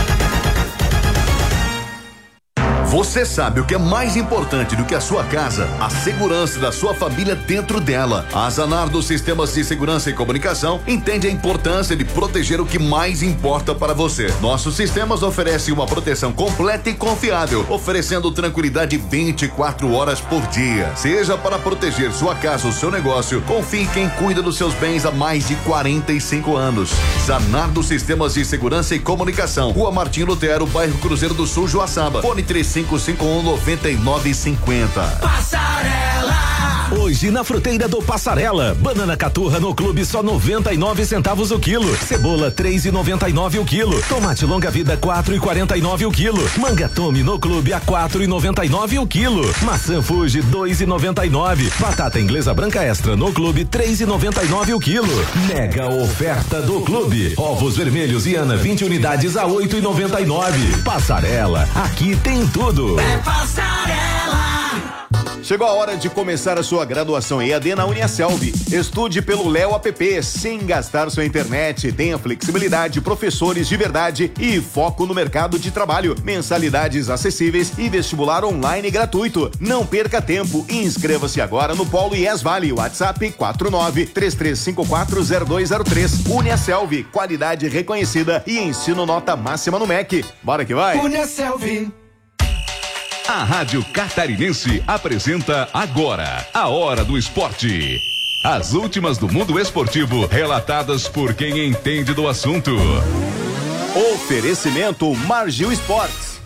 S7: Você sabe o que é mais importante do que a sua casa? A segurança da sua família dentro dela. A Zanardo Sistemas de Segurança e Comunicação entende a importância de proteger o que mais importa para você. Nossos sistemas oferecem uma proteção completa e confiável, oferecendo tranquilidade vinte e quatro horas por dia. Seja para proteger sua casa ou seu negócio, confie em quem cuida dos seus bens há mais de quarenta e cinco anos. Zanardo Sistemas de Segurança e Comunicação, Rua Martim Lutero, bairro Cruzeiro do Sul, Joaçaba. Fone três cinco cinco um nove nove cinco zero.
S12: Passarela! Hoje na Fruteira do Passarela, banana caturra no clube só noventa e nove centavos o quilo, cebola três e noventa e nove o quilo, tomate longa vida quatro e quarenta e nove o quilo, manga tome no clube a quatro e noventa e nove o quilo, maçã Fuji dois e noventa e nove, batata inglesa branca extra no clube três e noventa e nove o quilo. Mega oferta do clube, ovos vermelhos e Ana vinte unidades a oito e noventa e nove. Passarela, aqui tem tudo.
S7: É Passarela! Chegou a hora de começar a sua graduação E A D na Uniaselv. Estude pelo Léo App, sem gastar sua internet. Tenha flexibilidade, professores de verdade e foco no mercado de trabalho. Mensalidades acessíveis e vestibular online gratuito. Não perca tempo e inscreva-se agora no Polo I E S Vale. WhatsApp quatro nove três três cinco quatro zero dois zero três. Uniaselv, qualidade reconhecida e ensino nota máxima no M E C. Bora que vai! Uniaselv.
S8: A Rádio Catarinense apresenta agora a Hora do Esporte. As últimas do mundo esportivo, relatadas por quem entende do assunto.
S7: Oferecimento Margil Esportes.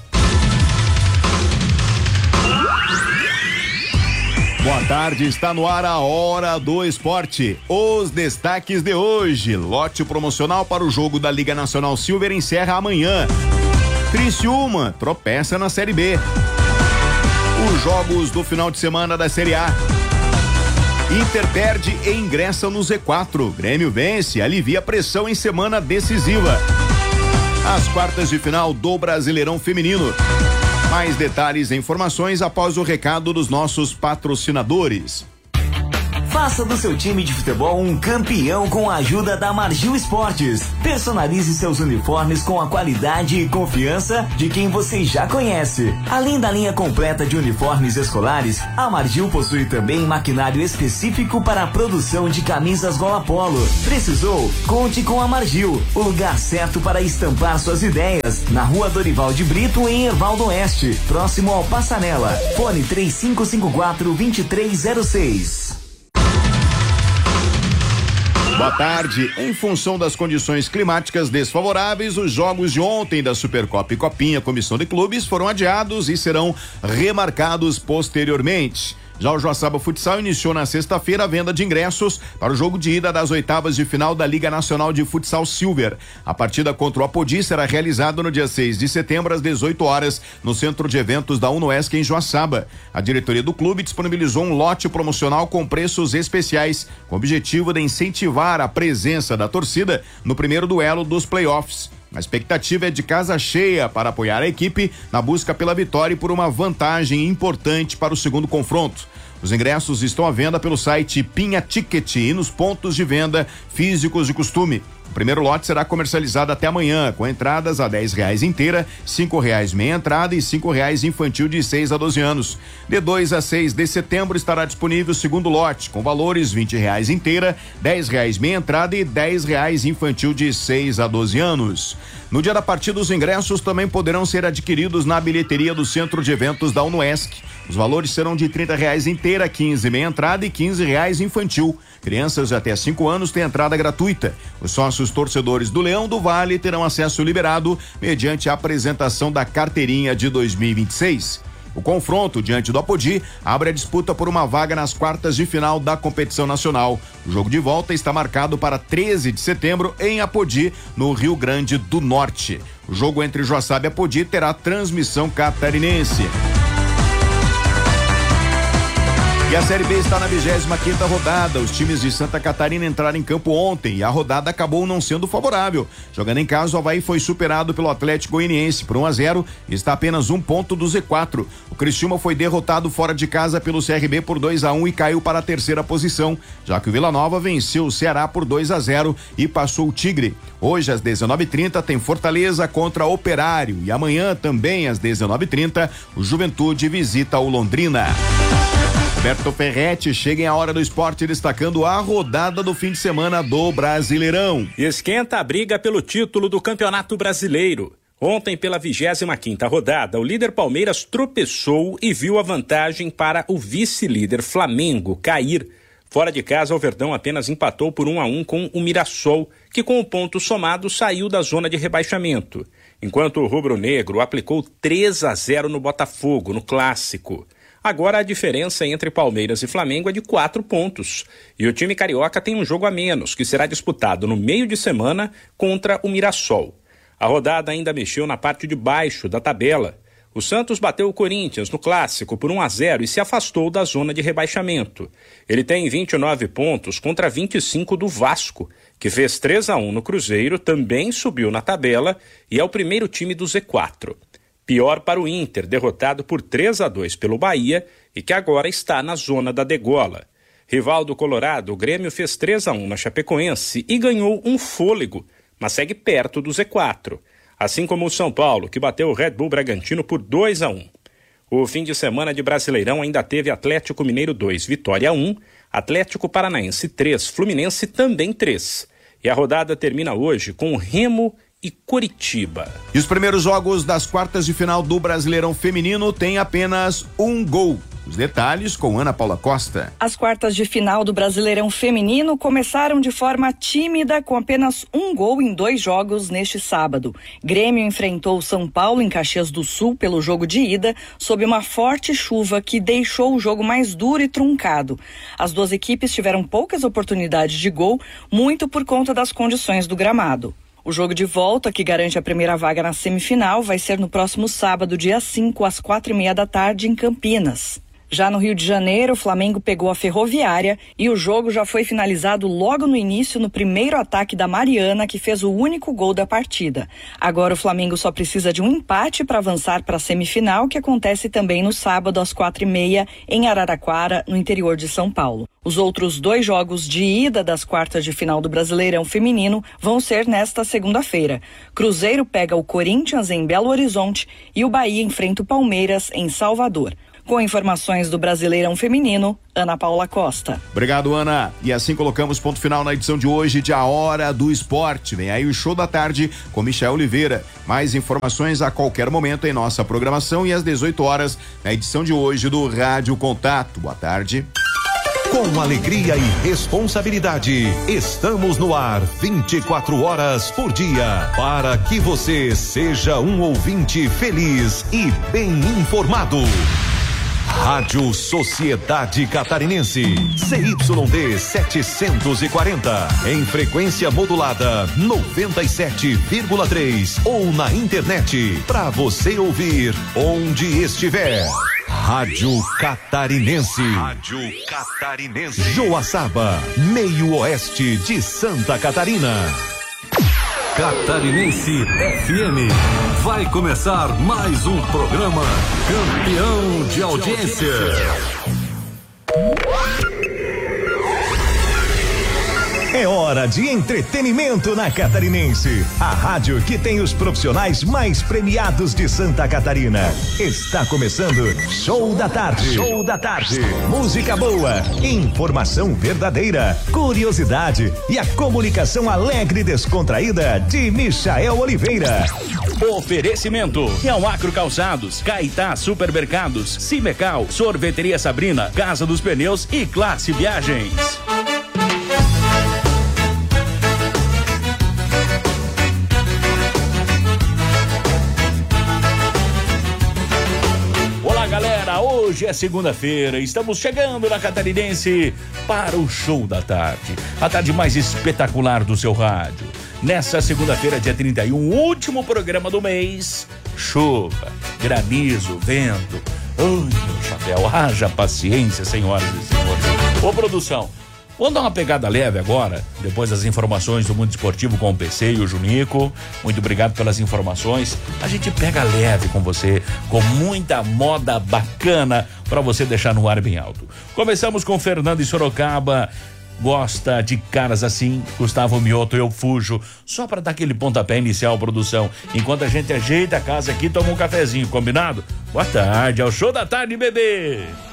S7: Boa tarde, está no ar a Hora do Esporte. Os destaques de hoje: lote promocional para o jogo da Liga Nacional Silver encerra amanhã. Criciúma tropeça na Série B. Os jogos do final de semana da Série A.
S13: Inter perde e ingressa no Z quatro. Grêmio vence e alivia a pressão em semana decisiva. As quartas de final do Brasileirão Feminino. Mais detalhes e informações após o recado dos nossos patrocinadores.
S20: Faça do seu time de futebol um campeão com a ajuda da Margil Esportes. Personalize seus uniformes com a qualidade e confiança de quem você já conhece. Além da linha completa de uniformes escolares, a Margil possui também maquinário específico para a produção de camisas gola polo. Precisou? Conte com a Margil, o lugar certo para estampar suas ideias. Na Rua Dorival de Brito, em Erval do Oeste, próximo ao Passarela. Fone três cinco cinco quatro, dois três zero seis.
S13: Boa tarde. Em função das condições climáticas desfavoráveis, os jogos de ontem da Supercopa e Copinha Comissão de Clubes foram adiados e serão remarcados posteriormente. Já o Joaçaba Futsal iniciou na sexta-feira a venda de ingressos para o jogo de ida das oitavas de final da Liga Nacional de Futsal Silver. A partida contra o Apodi será realizada no dia seis de setembro, às dezoito horas, no Centro de Eventos da UNOESC em Joaçaba. A diretoria do clube disponibilizou um lote promocional com preços especiais, com o objetivo de incentivar a presença da torcida no primeiro duelo dos playoffs. A expectativa é de casa cheia para apoiar a equipe na busca pela vitória e por uma vantagem importante para o segundo confronto. Os ingressos estão à venda pelo site Pinha Ticket e nos pontos de venda físicos de costume. O primeiro lote será comercializado até amanhã, com entradas a dez reais inteira, cinco reais meia entrada e cinco reais infantil de seis a doze anos. De dois a seis de setembro estará disponível o segundo lote, com valores vinte reais inteira, dez reais meia entrada e dez reais infantil de seis a doze anos. No dia da partida, os ingressos também poderão ser adquiridos na bilheteria do Centro de Eventos da UNOESC. Os valores serão de trinta reais inteira, quinze meia entrada e quinze reais infantil. Crianças de até cinco anos têm entrada gratuita. Os sócios torcedores do Leão do Vale terão acesso liberado mediante a apresentação da carteirinha de dois mil e vinte e seis. O confronto diante do Apodi abre a disputa por uma vaga nas quartas de final da competição nacional. O jogo de volta está marcado para treze de setembro em Apodi, no Rio Grande do Norte. O jogo entre Joaçaba e Apodi terá transmissão catarinense. E a Série B está na vigésima quinta rodada. Os times de Santa Catarina entraram em campo ontem e a rodada acabou não sendo favorável. Jogando em casa, o Avaí foi superado pelo Atlético Goianiense por um a zero e está apenas um ponto do Z quatro. O Criciúma foi derrotado fora de casa pelo C R B por dois a um e caiu para a terceira posição, já que o Vila Nova venceu o Ceará por dois a zero e passou o Tigre. Hoje, às dezenove e trinta, tem Fortaleza contra Operário e amanhã, também às dezenove e trinta, o Juventude visita o Londrina. Roberto Ferretti chega em A Hora do Esporte destacando a rodada do fim de semana do Brasileirão.
S21: Esquenta a briga pelo título do Campeonato Brasileiro. Ontem, pela vigésima quinta rodada, o líder Palmeiras tropeçou e viu a vantagem para o vice-líder Flamengo cair. Fora de casa, o Verdão apenas empatou por um a um com o Mirassol, que com o ponto somado saiu da zona de rebaixamento. Enquanto o rubro-negro aplicou três a zero no Botafogo, no Clássico. Agora a diferença entre Palmeiras e Flamengo é de quatro pontos. E o time carioca tem um jogo a menos, que será disputado no meio de semana contra o Mirassol. A rodada ainda mexeu na parte de baixo da tabela. O Santos bateu o Corinthians no Clássico por um a zero e se afastou da zona de rebaixamento. Ele tem vinte e nove pontos contra vinte e cinco do Vasco, que fez três a um no Cruzeiro, também subiu na tabela e é o primeiro time do Z quatro. Pior para o Inter, derrotado por três a dois pelo Bahia e que agora está na zona da degola. Rival do Colorado, o Grêmio fez três a um na Chapecoense e ganhou um fôlego, mas segue perto do Z quatro. Assim como o São Paulo, que bateu o Red Bull Bragantino por dois a um. O fim de semana de Brasileirão ainda teve Atlético Mineiro dois, Vitória um, Atlético Paranaense três, Fluminense também três. E a rodada termina hoje com Remo e Coritiba.
S13: E os primeiros jogos das quartas de final do Brasileirão Feminino têm apenas um gol. Os detalhes com Ana Paula Costa.
S22: As quartas de final do Brasileirão Feminino começaram de forma tímida, com apenas um gol em dois jogos neste sábado. Grêmio enfrentou o São Paulo em Caxias do Sul pelo jogo de ida, sob uma forte chuva que deixou o jogo mais duro e truncado. As duas equipes tiveram poucas oportunidades de gol, muito por conta das condições do gramado. O jogo de volta, que garante a primeira vaga na semifinal, vai ser no próximo sábado, dia cinco, às quatro e meia da tarde, em Campinas. Já no Rio de Janeiro, o Flamengo pegou a Ferroviária e o jogo já foi finalizado logo no início no primeiro ataque da Mariana, que fez o único gol da partida. Agora o Flamengo só precisa de um empate para avançar para a semifinal, que acontece também no sábado às quatro e meia em Araraquara, no interior de São Paulo. Os outros dois jogos de ida das quartas de final do Brasileirão Feminino vão ser nesta segunda-feira. Cruzeiro pega o Corinthians em Belo Horizonte e o Bahia enfrenta o Palmeiras em Salvador. Com informações do Brasileirão Feminino, Ana Paula Costa.
S13: Obrigado, Ana. E assim colocamos ponto final na edição de hoje de A Hora do Esporte. Vem aí o Show da Tarde com Michel Oliveira. Mais informações a qualquer momento em nossa programação e às dezoito horas na edição de hoje do Rádio Contato. Boa tarde.
S7: Com alegria e responsabilidade, estamos no ar vinte e quatro horas por dia para que você seja um ouvinte feliz e bem informado. Rádio Sociedade Catarinense, C Y D setecentos e quarenta, em frequência modulada noventa e sete vírgula três ou na internet, para você ouvir onde estiver. Rádio Catarinense. Rádio Catarinense. Joaçaba, meio oeste de Santa Catarina. Catarinense F M. Vai começar mais um programa campeão de audiência. É hora de entretenimento na Catarinense. A rádio que tem os profissionais mais premiados de Santa Catarina. Está começando Show da Tarde. Show da Tarde. Música boa, informação verdadeira, curiosidade e a comunicação alegre e descontraída de Michael Oliveira.
S19: Oferecimento: Real Acro Calçados, Caetá Supermercados, Cimecal, Sorveteria Sabrina, Casa dos Pneus e Classe Viagens. Hoje é segunda-feira, estamos chegando na Catarinense para o Show da Tarde, a tarde mais espetacular do seu rádio. Nessa segunda-feira, dia trinta e um, último programa do mês, chuva, granizo, vento. Ai, meu chapéu, haja paciência, senhoras e senhores. Ô, produção, vamos dar uma pegada leve agora, depois das informações do mundo esportivo com o P C e o Junico. Muito obrigado pelas informações. A gente pega leve com você, com muita moda bacana para você deixar no ar bem alto. Começamos com Fernando em Sorocaba. Gosta de caras assim? Gustavo Mioto, eu fujo. Só para dar aquele pontapé inicial, produção. Enquanto a gente ajeita a casa aqui, toma um cafezinho, combinado? Boa tarde, ao Show da Tarde, bebê.